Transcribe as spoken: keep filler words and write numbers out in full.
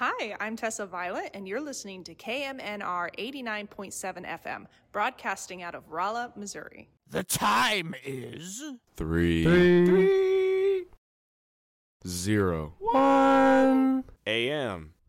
Hi, I'm Tessa Violet, and you're listening to K M N R eighty-nine point seven F M, broadcasting out of Rolla, Missouri. The time is... Three. Three. Three. Zero. One. A M.